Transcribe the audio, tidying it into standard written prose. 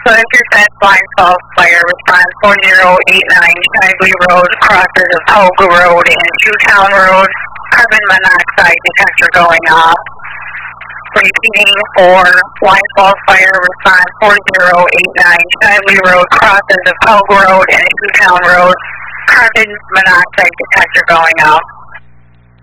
So intercept Blind Falls Fire, respond 4089 Shively Road, crosses of Hoga Road and Jewtown Road, carbon monoxide detector going off. Repeating for Blind Falls Fire, respond 4089 Shively Road, crosses of Hoga Road and Jewtown Road, carbon monoxide detector going off.